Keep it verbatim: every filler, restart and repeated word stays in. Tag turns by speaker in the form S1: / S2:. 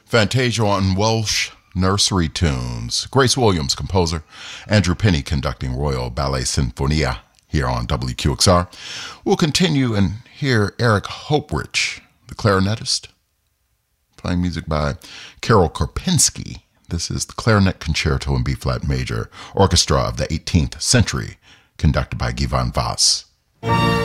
S1: Fantasia on Welsh nursery tunes. Grace Williams, composer. Andrew Penny conducting Royal Ballet Sinfonia here on W Q X R. We'll continue and hear Eric Hoprich, the clarinetist, playing music by Carol Karpinski. This is the Clarinet Concerto in B-flat major, orchestra of the eighteenth century, conducted by Guy van Vass.